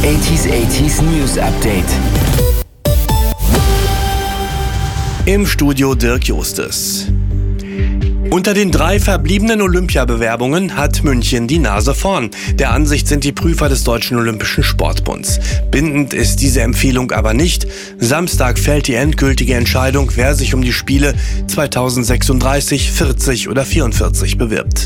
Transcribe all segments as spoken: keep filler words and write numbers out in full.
achtziger achtziger News Update. Im Studio Dirk Justus. Unter den drei verbliebenen Olympiabewerbungen hat München die Nase vorn. Der Ansicht sind die Prüfer des Deutschen Olympischen Sportbunds. Bindend ist diese Empfehlung aber nicht. Samstag fällt die endgültige Entscheidung, wer sich um die Spiele zweitausendsechsunddreißig, vierzig oder vierundvierzig bewirbt.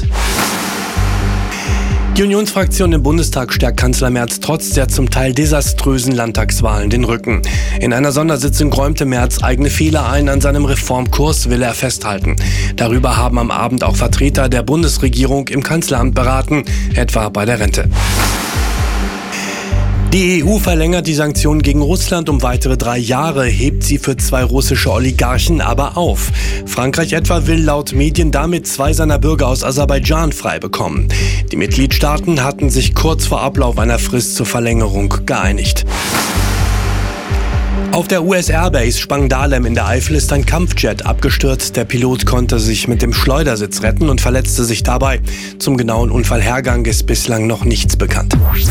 Die Unionsfraktion im Bundestag stärkt Kanzler Merz trotz der zum Teil desaströsen Landtagswahlen den Rücken. In einer Sondersitzung räumte Merz eigene Fehler ein, an seinem Reformkurs will er festhalten. Darüber haben am Abend auch Vertreter der Bundesregierung im Kanzleramt beraten, etwa bei der Rente. Die E U verlängert die Sanktionen gegen Russland um weitere drei Jahre, hebt sie für zwei russische Oligarchen aber auf. Frankreich etwa will laut Medien damit zwei seiner Bürger aus Aserbaidschan frei bekommen. Die Mitgliedstaaten hatten sich kurz vor Ablauf einer Frist zur Verlängerung geeinigt. Auf der U S-Airbase Spangdahlem in der Eifel ist ein Kampfjet abgestürzt. Der Pilot konnte sich mit dem Schleudersitz retten und verletzte sich dabei. Zum genauen Unfallhergang ist bislang noch nichts bekannt.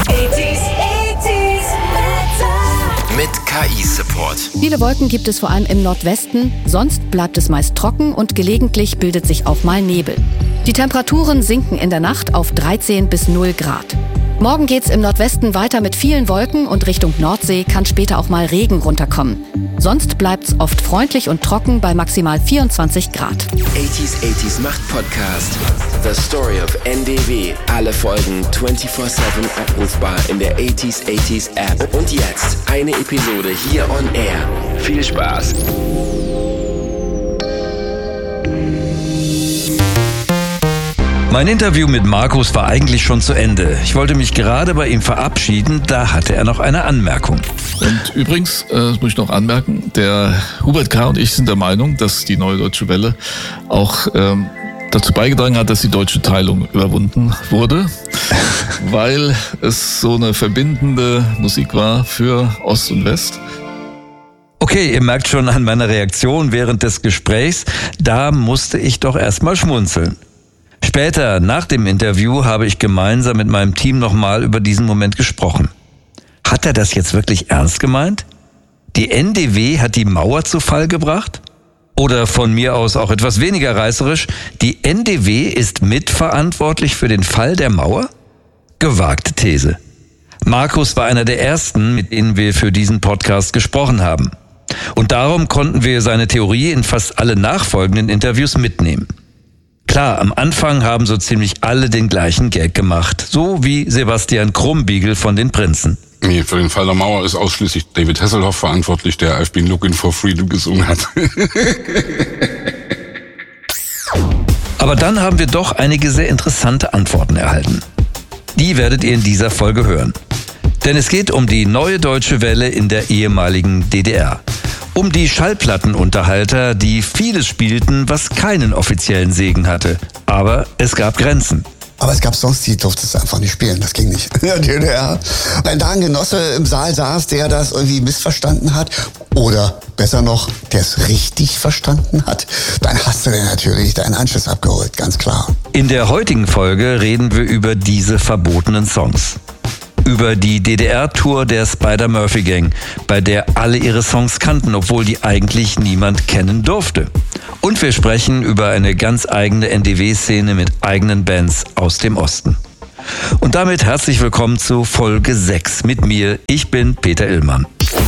Mit K I-Support. Viele Wolken gibt es vor allem im Nordwesten, sonst bleibt es meist trocken und gelegentlich bildet sich auch mal Nebel. Die Temperaturen sinken in der Nacht auf dreizehn bis null Grad. Morgen geht's im Nordwesten weiter mit vielen Wolken und Richtung Nordsee kann später auch mal Regen runterkommen. Sonst bleibt's oft freundlich und trocken bei maximal vierundzwanzig Grad. achtziger achtziger Macht Podcast. The Story of N D W. Alle Folgen vierundzwanzig sieben abrufbar in der achtziger achtziger App. Und jetzt eine Episode hier on Air. Viel Spaß. Mein Interview mit Markus war eigentlich schon zu Ende. Ich wollte mich gerade bei ihm verabschieden, da hatte er noch eine Anmerkung. Und übrigens, äh, das muss ich noch anmerken, der Hubert K. und ich sind der Meinung, dass die Neue Deutsche Welle auch ähm, dazu beigetragen hat, dass die deutsche Teilung überwunden wurde, weil es so eine verbindende Musik war für Ost und West. Okay, ihr merkt schon an meiner Reaktion während des Gesprächs, da musste ich doch erstmal schmunzeln. Später, nach dem Interview, habe ich gemeinsam mit meinem Team nochmal über diesen Moment gesprochen. Hat er das jetzt wirklich ernst gemeint? Die N D W hat die Mauer zu Fall gebracht? Oder von mir aus auch etwas weniger reißerisch, die N D W ist mitverantwortlich für den Fall der Mauer? Gewagte These. Markus war einer der ersten, mit denen wir für diesen Podcast gesprochen haben. Und darum konnten wir seine Theorie in fast alle nachfolgenden Interviews mitnehmen. Klar, am Anfang haben so ziemlich alle den gleichen Gag gemacht, so wie Sebastian Krumbiegel von den Prinzen. Nee, für den Fall der Mauer ist ausschließlich David Hasselhoff verantwortlich, der I've been looking for freedom gesungen hat. Aber dann haben wir doch einige sehr interessante Antworten erhalten. Die werdet ihr in dieser Folge hören. Denn es geht um die Neue Deutsche Welle in der ehemaligen D D R. Um die Schallplattenunterhalter, die vieles spielten, was keinen offiziellen Segen hatte. Aber es gab Grenzen. Aber es gab Songs, die durfte es einfach nicht spielen. Das ging nicht. In der D D R. Wenn da ein Genosse im Saal saß, der das irgendwie missverstanden hat, oder besser noch, der es richtig verstanden hat, dann hast du dir natürlich deinen Anschluss abgeholt, ganz klar. In der heutigen Folge reden wir über diese verbotenen Songs. Über die D D R-Tour der Spider-Murphy-Gang, bei der alle ihre Songs kannten, obwohl die eigentlich niemand kennen durfte. Und wir sprechen über eine ganz eigene N D W-Szene mit eigenen Bands aus dem Osten. Und damit herzlich willkommen zu Folge sechs mit mir. Ich bin Peter Illmann.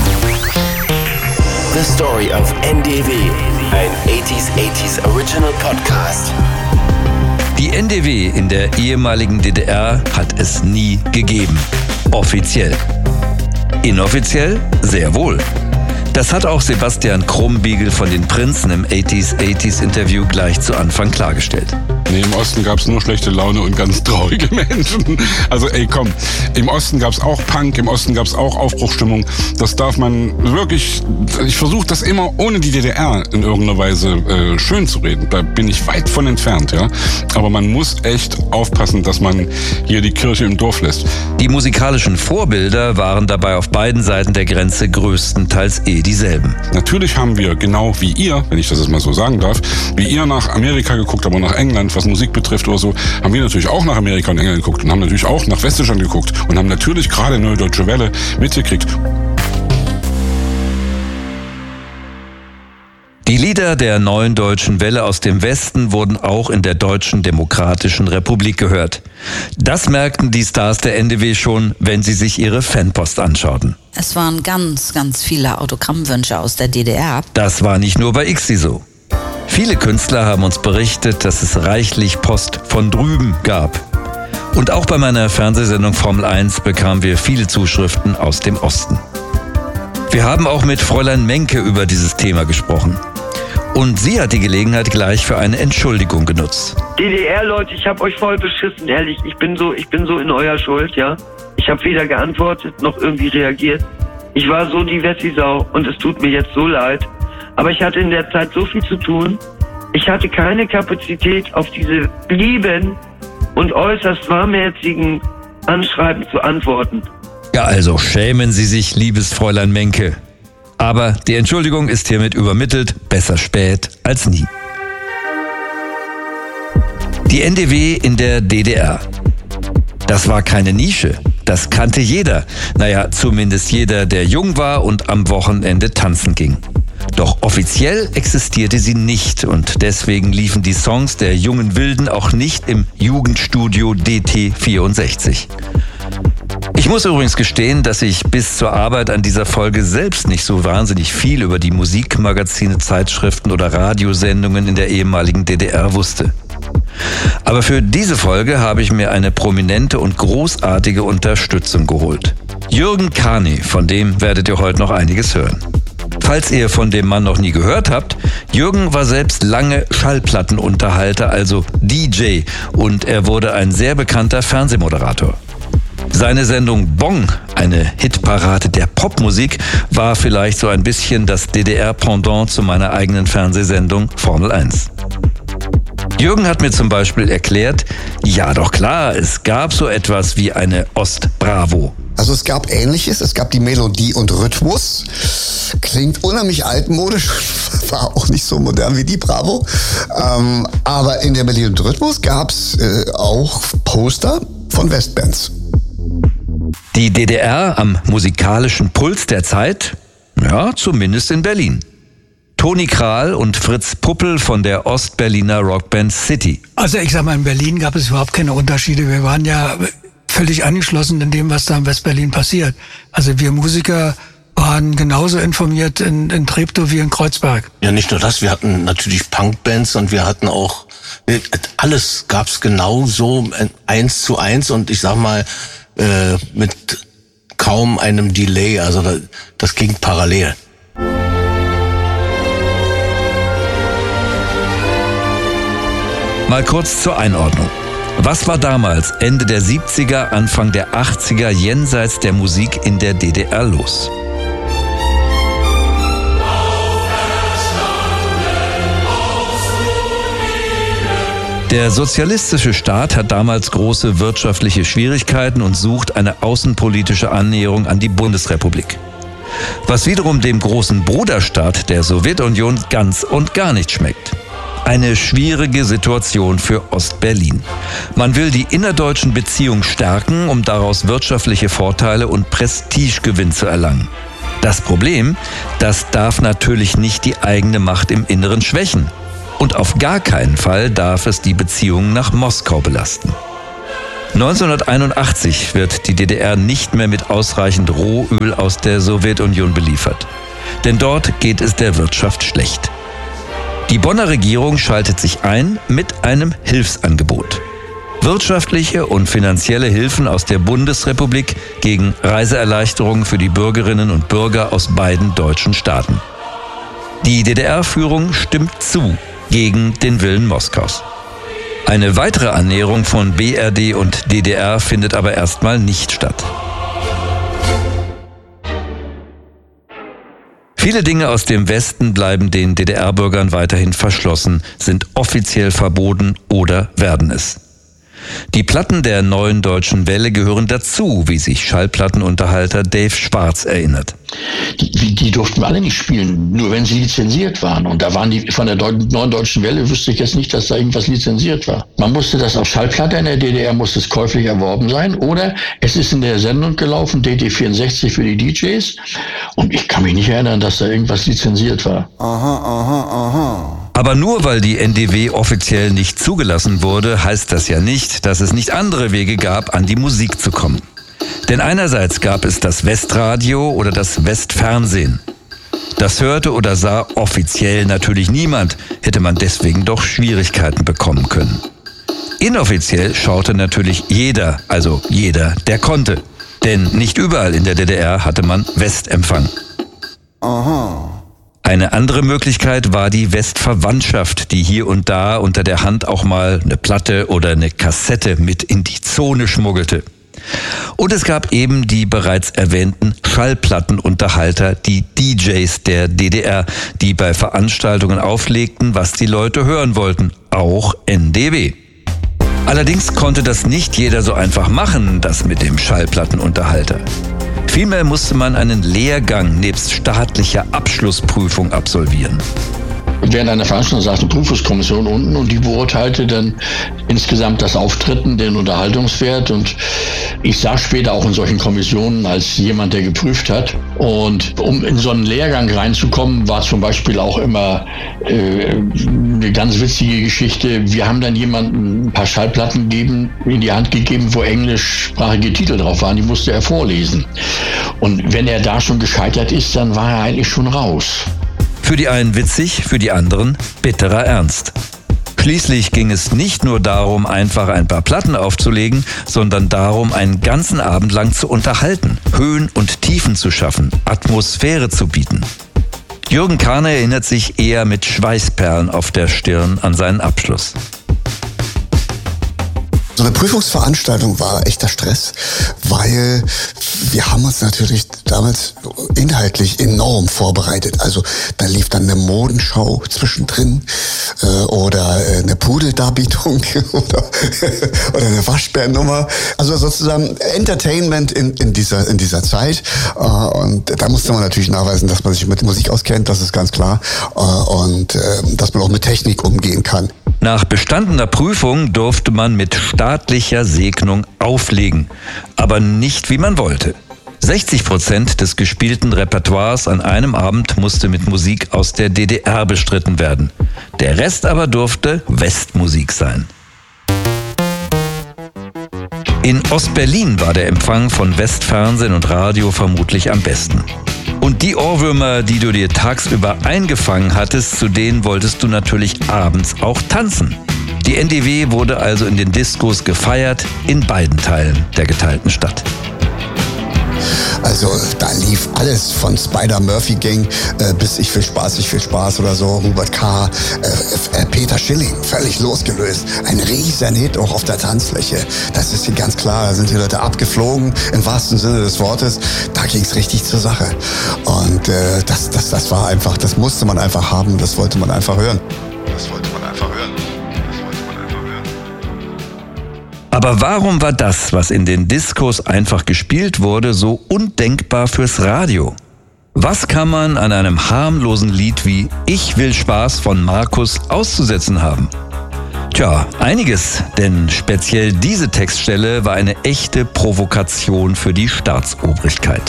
The Story of N D W. Ein achtziger achtziger Original Podcast. Die N D W in der ehemaligen D D R hat es nie gegeben. Offiziell. Inoffiziell? Sehr wohl. Das hat auch Sebastian Krumbiegel von den Prinzen im achtziger achtziger Interview gleich zu Anfang klargestellt. Nee, im Osten gab es nur schlechte Laune und ganz traurige Menschen. Also ey, komm, im Osten gab es auch Punk, im Osten gab es auch Aufbruchsstimmung. Das darf man wirklich, ich versuche das immer ohne die D D R in irgendeiner Weise äh, schön zu reden. Da bin ich weit von entfernt, ja. Aber man muss echt aufpassen, dass man hier die Kirche im Dorf lässt. Die musikalischen Vorbilder waren dabei auf beiden Seiten der Grenze größtenteils eh dieselben. Natürlich haben wir, genau wie ihr, wenn ich das jetzt mal so sagen darf, wie ihr nach Amerika geguckt, aber nach England, was Musik betrifft oder so, haben wir natürlich auch nach Amerika und England geguckt und haben natürlich auch nach Westdeutschland geguckt und haben natürlich gerade Neue Deutsche Welle mitgekriegt. Die Lieder der Neuen Deutschen Welle aus dem Westen wurden auch in der Deutschen Demokratischen Republik gehört. Das merkten die Stars der N D W schon, wenn sie sich ihre Fanpost anschauten. Es waren ganz, ganz viele Autogrammwünsche aus der D D R. Das war nicht nur bei I X I so. Viele Künstler haben uns berichtet, dass es reichlich Post von drüben gab. Und auch bei meiner Fernsehsendung Formel eins bekamen wir viele Zuschriften aus dem Osten. Wir haben auch mit Fräulein Menke über dieses Thema gesprochen. Und sie hat die Gelegenheit gleich für eine Entschuldigung genutzt. D D R-Leute, ich hab euch voll beschissen, ehrlich. Ich bin so, ich bin so in eurer Schuld, ja. Ich habe weder geantwortet noch irgendwie reagiert. Ich war so die Wessi-Sau und es tut mir jetzt so leid. Aber ich hatte in der Zeit so viel zu tun. Ich hatte keine Kapazität, auf diese lieben und äußerst warmherzigen Anschreiben zu antworten. Ja, also schämen Sie sich, liebes Fräulein Menke. Aber die Entschuldigung ist hiermit übermittelt, besser spät als nie. Die N D W in der D D R. Das war keine Nische, das kannte jeder. Naja, zumindest jeder, der jung war und am Wochenende tanzen ging. Doch offiziell existierte sie nicht und deswegen liefen die Songs der jungen Wilden auch nicht im Jugendstudio D T vierundsechzig. Ich muss übrigens gestehen, dass ich bis zur Arbeit an dieser Folge selbst nicht so wahnsinnig viel über die Musikmagazine, Zeitschriften oder Radiosendungen in der ehemaligen D D R wusste. Aber für diese Folge habe ich mir eine prominente und großartige Unterstützung geholt. Jürgen Kani, von dem werdet ihr heute noch einiges hören. Falls ihr von dem Mann noch nie gehört habt, Jürgen war selbst lange Schallplattenunterhalter, also D J, und er wurde ein sehr bekannter Fernsehmoderator. Seine Sendung Bong, eine Hitparade der Popmusik, war vielleicht so ein bisschen das D D R-Pendant zu meiner eigenen Fernsehsendung Formel eins. Jürgen hat mir zum Beispiel erklärt, ja doch klar, es gab so etwas wie eine Ost-Bravo. Also es gab Ähnliches, es gab die Melodie und Rhythmus. Klingt unheimlich altmodisch, war auch nicht so modern wie die Bravo. Ähm, aber in der Melodie und Rhythmus gab es äh, auch Poster von Westbands. Die D D R am musikalischen Puls der Zeit? Ja, zumindest in Berlin. Toni Kral und Fritz Puppel von der Ostberliner Rockband City. Also ich sag mal, in Berlin gab es überhaupt keine Unterschiede. Wir waren ja völlig angeschlossen in dem, was da in Westberlin passiert. Also wir Musiker waren genauso informiert in, in Treptow wie in Kreuzberg. Ja, nicht nur das, wir hatten natürlich Punkbands und wir hatten auch, alles gab's genau so eins zu eins und ich sag mal, äh, mit kaum einem Delay, also das, das ging parallel. Mal kurz zur Einordnung. Was war damals, Ende der siebziger, Anfang der achtziger, jenseits der Musik in der D D R los? Der sozialistische Staat hat damals große wirtschaftliche Schwierigkeiten und sucht eine außenpolitische Annäherung an die Bundesrepublik. Was wiederum dem großen Bruderstaat der Sowjetunion ganz und gar nicht schmeckt. Eine schwierige Situation für Ostberlin. Man will die innerdeutschen Beziehungen stärken, um daraus wirtschaftliche Vorteile und Prestigegewinn zu erlangen. Das Problem, das darf natürlich nicht die eigene Macht im Inneren schwächen. Und auf gar keinen Fall darf es die Beziehungen nach Moskau belasten. neunzehnhunderteinundachtzig wird die D D R nicht mehr mit ausreichend Rohöl aus der Sowjetunion beliefert. Denn dort geht es der Wirtschaft schlecht. Die Bonner Regierung schaltet sich ein mit einem Hilfsangebot. Wirtschaftliche und finanzielle Hilfen aus der Bundesrepublik gegen Reiseerleichterungen für die Bürgerinnen und Bürger aus beiden deutschen Staaten. Die D D R-Führung stimmt zu gegen den Willen Moskaus. Eine weitere Annäherung von B R D und D D R findet aber erstmal nicht statt. Viele Dinge aus dem Westen bleiben den D D R-Bürgern weiterhin verschlossen, sind offiziell verboten oder werden es. Die Platten der Neuen Deutschen Welle gehören dazu, wie sich Schallplattenunterhalter Dave Schwarz erinnert. Die, die durften wir alle nicht spielen, nur wenn sie lizenziert waren. Und da waren die von der Deu- Neuen Deutschen Welle, wüsste ich jetzt nicht, dass da irgendwas lizenziert war. Man musste das auf Schallplatte in der D D R, musste es käuflich erworben sein. Oder es ist in der Sendung gelaufen, D T vierundsechzig für die D Js. Und ich kann mich nicht erinnern, dass da irgendwas lizenziert war. Aha, aha, aha. Aber nur weil die N D W offiziell nicht zugelassen wurde, heißt das ja nicht, dass es nicht andere Wege gab, an die Musik zu kommen. Denn einerseits gab es das Westradio oder das Westfernsehen. Das hörte oder sah offiziell natürlich niemand, hätte man deswegen doch Schwierigkeiten bekommen können. Inoffiziell schaute natürlich jeder, also jeder, der konnte. Denn nicht überall in der D D R hatte man Westempfang. Aha. Eine andere Möglichkeit war die Westverwandtschaft, die hier und da unter der Hand auch mal eine Platte oder eine Kassette mit in die Zone schmuggelte. Und es gab eben die bereits erwähnten Schallplattenunterhalter, die D Js der D D R, die bei Veranstaltungen auflegten, was die Leute hören wollten, auch N D W. Allerdings konnte das nicht jeder so einfach machen, das mit dem Schallplattenunterhalter. Vielmehr musste man einen Lehrgang nebst staatlicher Abschlussprüfung absolvieren. Während einer Veranstaltung saß eine Prüfungskommission unten und die beurteilte dann insgesamt das Auftreten, den Unterhaltungswert. Und ich saß später auch in solchen Kommissionen als jemand, der geprüft hat. Und um in so einen Lehrgang reinzukommen, war zum Beispiel auch immer äh, eine ganz witzige Geschichte. Wir haben dann jemandem ein paar Schallplatten gegeben, in die Hand gegeben, wo englischsprachige Titel drauf waren. Die musste er vorlesen. Und wenn er da schon gescheitert ist, dann war er eigentlich schon raus. Für die einen witzig, für die anderen bitterer Ernst. Schließlich ging es nicht nur darum, einfach ein paar Platten aufzulegen, sondern darum, einen ganzen Abend lang zu unterhalten, Höhen und Tiefen zu schaffen, Atmosphäre zu bieten. Jürgen Kahne erinnert sich eher mit Schweißperlen auf der Stirn an seinen Abschluss. So eine Prüfungsveranstaltung war echter Stress, weil wir haben uns natürlich damals inhaltlich enorm vorbereitet. Also da lief dann eine Modenschau zwischendrin äh, oder eine Pudeldarbietung oder, oder eine Waschbärnummer. Also sozusagen Entertainment in, in, dieser, in dieser Zeit. Äh, und da musste man natürlich nachweisen, dass man sich mit Musik auskennt, das ist ganz klar. Äh, und äh, dass man auch mit Technik umgehen kann. Nach bestandener Prüfung durfte man mit staatlicher Segnung auflegen, aber nicht wie man wollte. sechzig Prozent des gespielten Repertoires an einem Abend musste mit Musik aus der D D R bestritten werden. Der Rest aber durfte Westmusik sein. In Ostberlin war der Empfang von Westfernsehen und Radio vermutlich am besten. Und die Ohrwürmer, die du dir tagsüber eingefangen hattest, zu denen wolltest du natürlich abends auch tanzen. Die N D W wurde also in den Diskos gefeiert, in beiden Teilen der geteilten Stadt. Also da lief alles von Spider-Murphy-Gang äh, bis Ich will Spaß, ich will Spaß oder so, Hubert K., äh, äh, Peter Schilling, völlig losgelöst. Ein riesen Hit auch auf der Tanzfläche. Das ist hier ganz klar, da sind die Leute abgeflogen, im wahrsten Sinne des Wortes. Da ging es richtig zur Sache. Und äh, das, das, das war einfach, das musste man einfach haben, das wollte man einfach hören. Das wollte man einfach hören. Aber warum war das, was in den Diskos einfach gespielt wurde, so undenkbar fürs Radio? Was kann man an einem harmlosen Lied wie Ich will Spaß von Markus auszusetzen haben? Tja, einiges, denn speziell diese Textstelle war eine echte Provokation für die Staatsobrigkeit.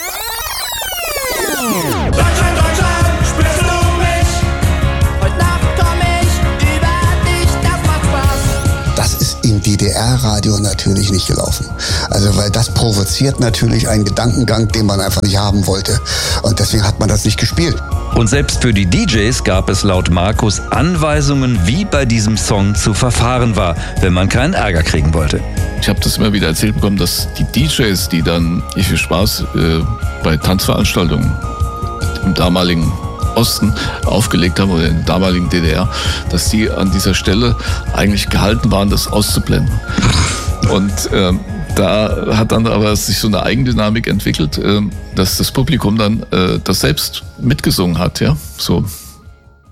D D R-Radio natürlich nicht gelaufen. Also weil das provoziert natürlich einen Gedankengang, den man einfach nicht haben wollte. Und deswegen hat man das nicht gespielt. Und selbst für die D Js gab es laut Markus Anweisungen, wie bei diesem Song zu verfahren war, wenn man keinen Ärger kriegen wollte. Ich habe das immer wieder erzählt bekommen, dass die D Js, die dann Ich will Spaß äh, bei Tanzveranstaltungen im damaligen Osten aufgelegt haben oder in der damaligen D D R, dass die an dieser Stelle eigentlich gehalten waren, das auszublenden. Und ähm, da hat dann aber sich so eine Eigendynamik entwickelt, äh, dass das Publikum dann äh, das selbst mitgesungen hat, ja, so.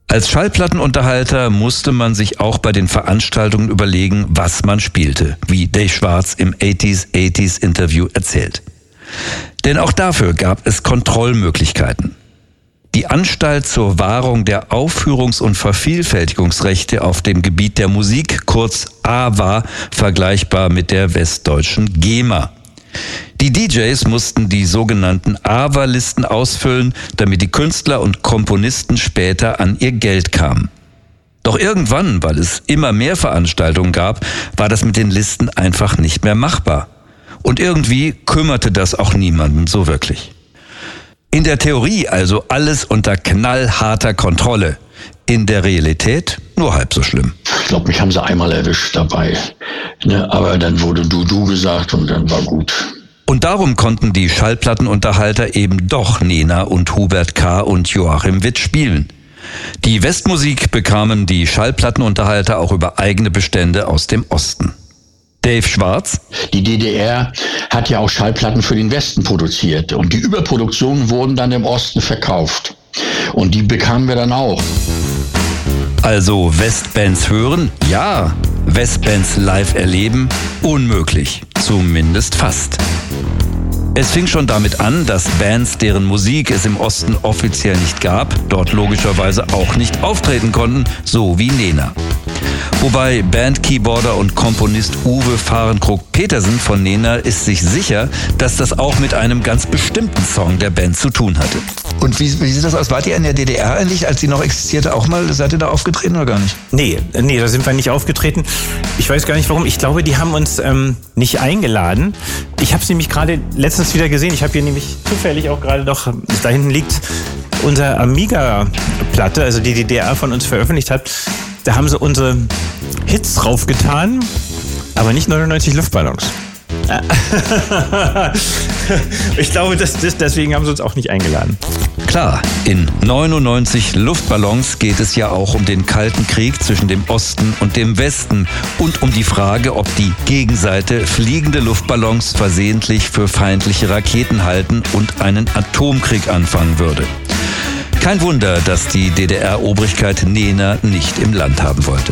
Als Schallplattenunterhalter musste man sich auch bei den Veranstaltungen überlegen, was man spielte, wie Dave Schwarz im achtziger achtziger Interview erzählt. Denn auch dafür gab es Kontrollmöglichkeiten. Die Anstalt zur Wahrung der Aufführungs- und Vervielfältigungsrechte auf dem Gebiet der Musik, kurz A W A, vergleichbar mit der westdeutschen GEMA. Die D Js mussten die sogenannten A W A-Listen ausfüllen, damit die Künstler und Komponisten später an ihr Geld kamen. Doch irgendwann, weil es immer mehr Veranstaltungen gab, war das mit den Listen einfach nicht mehr machbar. Und irgendwie kümmerte das auch niemanden so wirklich. In der Theorie also alles unter knallharter Kontrolle. In der Realität nur halb so schlimm. Ich glaube, mich haben sie einmal erwischt dabei. Ne, aber dann wurde du, du gesagt und dann war gut. Und darum konnten die Schallplattenunterhalter eben doch Nena und Hubert K. und Joachim Witt spielen. Die Westmusik bekamen die Schallplattenunterhalter auch über eigene Bestände aus dem Osten. Dave Schwarz. Die D D R hat ja auch Schallplatten für den Westen produziert und die Überproduktionen wurden dann im Osten verkauft. Und die bekamen wir dann auch. Also Westbands hören? Ja. Westbands live erleben? Unmöglich. Zumindest fast. Es fing schon damit an, dass Bands, deren Musik es im Osten offiziell nicht gab, dort logischerweise auch nicht auftreten konnten, so wie Nena. Wobei Bandkeyboarder und Komponist Uwe Fahrenkrog-Petersen von Nena ist sich sicher, dass das auch mit einem ganz bestimmten Song der Band zu tun hatte. Und wie, wie sieht das aus? Wart ihr in der D D R eigentlich, als sie noch existierte, auch mal? Seid ihr da aufgetreten oder gar nicht? Nee, nee, da sind wir nicht aufgetreten. Ich weiß gar nicht warum. Ich glaube, die haben uns ähm, nicht eingeladen. Ich habe es nämlich gerade letztens wieder gesehen. Ich habe hier nämlich zufällig auch gerade noch, da hinten liegt unsere Amiga-Platte, also die die D D R von uns veröffentlicht hat. Da haben sie unsere Hits draufgetan, aber nicht neunundneunzig Luftballons. Ich glaube, das, das, deswegen haben sie uns auch nicht eingeladen. Klar, in neunundneunzig Luftballons geht es ja auch um den Kalten Krieg zwischen dem Osten und dem Westen und um die Frage, ob die Gegenseite fliegende Luftballons versehentlich für feindliche Raketen halten und einen Atomkrieg anfangen würde. Kein Wunder, dass die D D R-Obrigkeit Nena nicht im Land haben wollte.